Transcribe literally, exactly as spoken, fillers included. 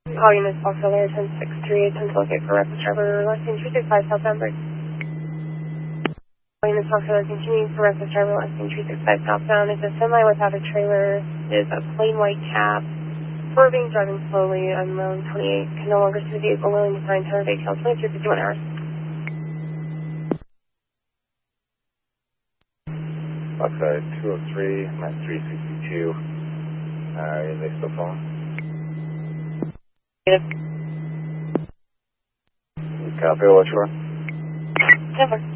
Call unit auxiliary ten six three eight ten to locate for reference driver less than three six five southbound bridge. Call unit auxiliary continuing for reference driver less than three six five southbound. It's a semi without a trailer. It's a plain white cab. Swerving, driving slowly on Road twenty-eight. Can no longer see the vehicle willing to find total details. twenty-two fifty-one hours. Outside two oh three, Mass three sixty-two. Uh, is they still phone? Yes. Copy, watch for. Never.